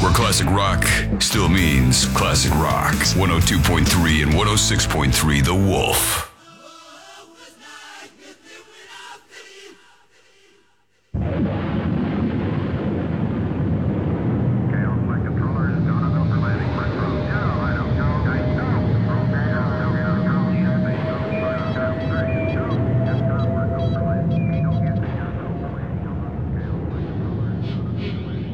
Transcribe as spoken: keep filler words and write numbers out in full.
where classic rock still means classic rock. one oh two point three and one oh six point three The Wolf.